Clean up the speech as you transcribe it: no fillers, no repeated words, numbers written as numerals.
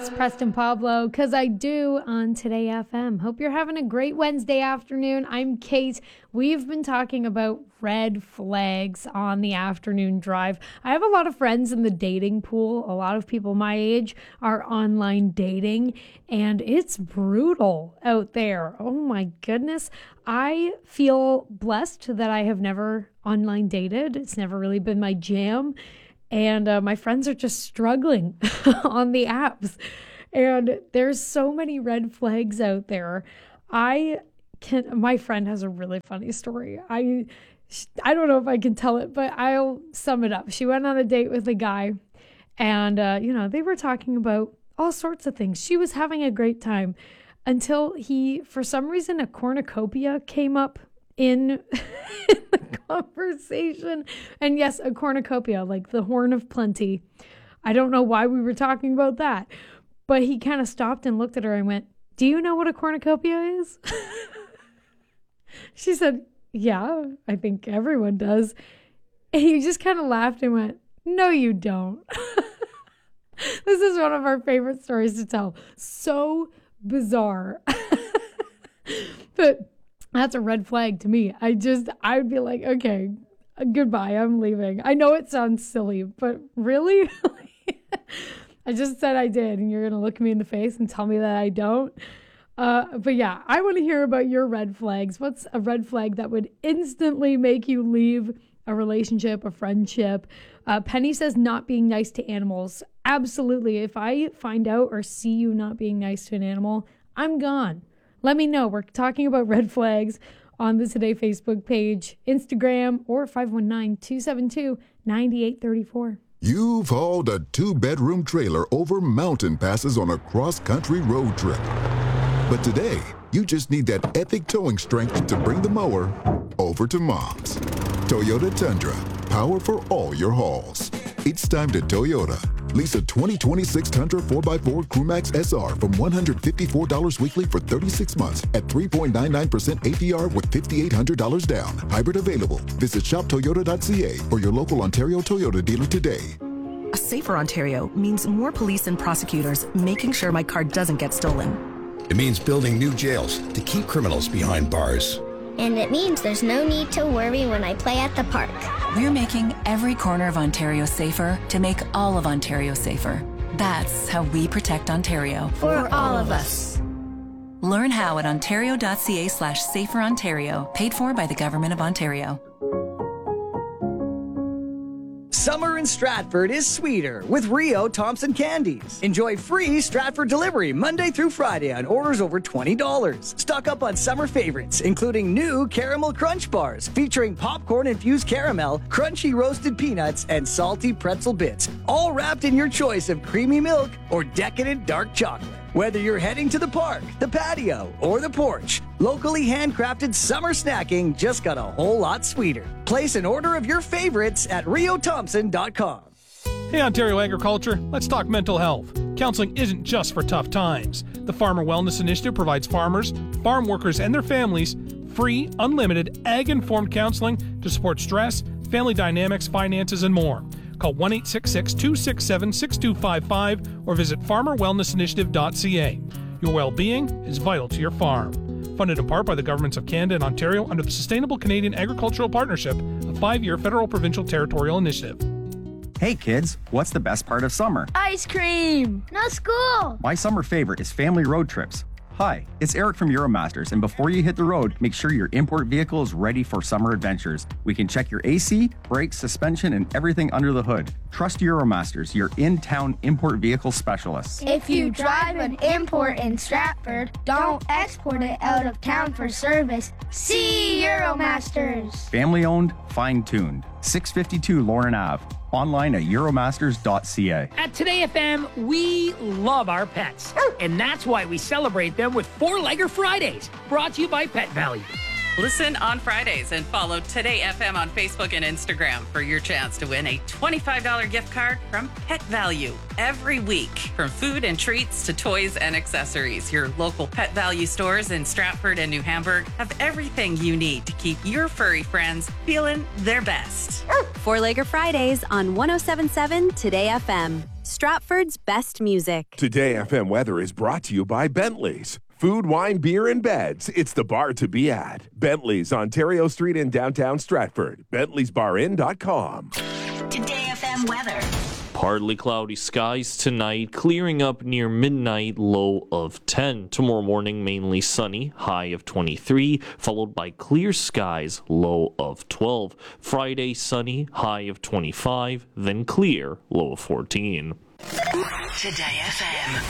Preston Pablo, because I do on Today FM. Hope you're having a great Wednesday afternoon. I'm Kate. We've been talking about red flags on the afternoon drive. I have a lot of friends in the dating pool. A lot of people my age are online dating, and it's brutal out there. Oh my goodness. I feel blessed that I have never online dated. It's never really been my jam. And my friends are just struggling on the apps. And there's so many red flags out there. My friend has a really funny story. I don't know if I can tell it, but I'll sum it up. She went on a date with a guy and, they were talking about all sorts of things. She was having a great time until for some reason, a cornucopia came up in the conversation. And yes, a cornucopia, like the horn of plenty. I don't know why we were talking about that, but he kind of stopped and looked at her and went, "Do you know what a cornucopia is?" She said, "Yeah, I think everyone does." And he just kind of laughed and went, "No, you don't." This is one of our favorite stories to tell. So bizarre. But that's a red flag to me. I'd be like, okay, goodbye, I'm leaving. I know it sounds silly, but really? I just said I did, and you're going to look me in the face and tell me that I don't? But yeah, I want to hear about your red flags. What's a red flag that would instantly make you leave a relationship, a friendship? Penny says not being nice to animals. Absolutely. If I find out or see you not being nice to an animal, I'm gone. Let me know. We're talking about red flags on the Today Facebook page, Instagram, or 519-272-9834. You've hauled a 2-bedroom trailer over mountain passes on a cross-country road trip. But today, you just need that epic towing strength to bring the mower over to Mom's. Toyota Tundra, power for all your hauls. It's time to Toyota. Lease a 2026 Tundra 4x4 Crewmax SR from $154 weekly for 36 months at 3.99% APR with $5,800 down. Hybrid available. Visit shoptoyota.ca or your local Ontario Toyota dealer today. A safer Ontario means more police and prosecutors making sure my car doesn't get stolen. It means building new jails to keep criminals behind bars. And it means there's no need to worry when I play at the park. We're making every corner of Ontario safer to make all of Ontario safer. That's how we protect Ontario. For all of us. Learn how at ontario.ca/saferontario, paid for by the Government of Ontario. Summer in Stratford is sweeter with Rio Thompson Candies. Enjoy free Stratford delivery Monday through Friday on orders over $20. Stock up on summer favorites, including new caramel crunch bars featuring popcorn-infused caramel, crunchy roasted peanuts, and salty pretzel bits, all wrapped in your choice of creamy milk or decadent dark chocolate. Whether you're heading to the park, the patio, or the porch, locally handcrafted summer snacking just got a whole lot sweeter. Place an order of your favorites at riothompson.com. Hey Ontario Agriculture, let's talk mental health. Counseling isn't just for tough times. The Farmer Wellness Initiative provides farmers, farm workers, and their families free, unlimited, ag-informed counseling to support stress, family dynamics, finances, and more. Call 1-866-267-6255 or visit farmerwellnessinitiative.ca. Your well-being is vital to your farm. Funded in part by the governments of Canada and Ontario under the Sustainable Canadian Agricultural Partnership, a 5-year federal provincial territorial initiative. Hey kids, what's the best part of summer? Ice cream! No school! My summer favorite is family road trips. Hi, it's Eric from Euromasters, and before you hit the road, make sure your import vehicle is ready for summer adventures. We can check your AC, brakes, suspension, and everything under the hood. Trust Euromasters, your in-town import vehicle specialists. If you drive an import in Stratford, don't export it out of town for service. See Euromasters! Family owned, fine-tuned. 652 Lauren Ave. Online at euromasters.ca. At Today FM, we love our pets. And that's why we celebrate them with Four-Legger Fridays. Brought to you by Pet Value. Listen on Fridays and follow Today FM on Facebook and Instagram for your chance to win a $25 gift card from Pet Value every week. From food and treats to toys and accessories, your local Pet Value stores in Stratford and New Hamburg have everything you need to keep your furry friends feeling their best. Four-Legger Fridays on 107.7 Today FM. Stratford's best music. Today FM weather is brought to you by Bentley's. Food, wine, beer, and beds. It's the bar to be at. Bentley's, Ontario Street in downtown Stratford. Bentley'sBarIn.com. Today FM weather. Partly cloudy skies tonight, clearing up near midnight, low of 10. Tomorrow morning, mainly sunny, high of 23, followed by clear skies, low of 12. Friday, sunny, high of 25, then clear, low of 14. Today FM.